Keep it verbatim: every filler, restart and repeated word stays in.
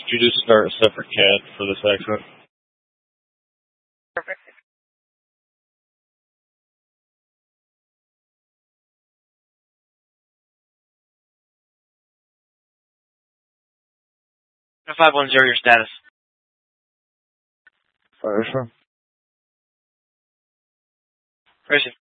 you just start a separate C A D for this accident? Perfect. five one zero, your status. Fire, sir. Racing.